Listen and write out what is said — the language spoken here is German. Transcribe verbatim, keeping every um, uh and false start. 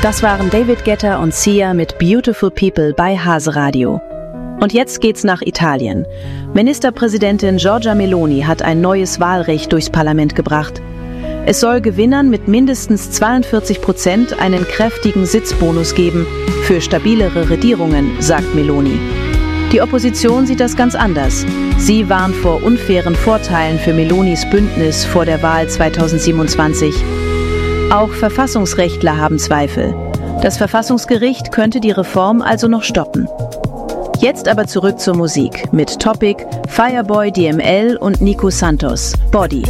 Das waren David Guetta und Sia mit Beautiful People bei Hase Radio. Und jetzt geht's nach Italien. Ministerpräsidentin Giorgia Meloni hat ein neues Wahlrecht durchs Parlament gebracht. Es soll Gewinnern mit mindestens zweiundvierzig Prozent einen kräftigen Sitzbonus geben für stabilere Regierungen, sagt Meloni. Die Opposition sieht das ganz anders. Sie warnt vor unfairen Vorteilen für Melonis Bündnis vor der Wahl zweitausendsiebenundzwanzig. Auch Verfassungsrechtler haben Zweifel. Das Verfassungsgericht könnte die Reform also noch stoppen. Jetzt aber zurück zur Musik mit Topic, Fireboy D M L und Nico Santos, Body.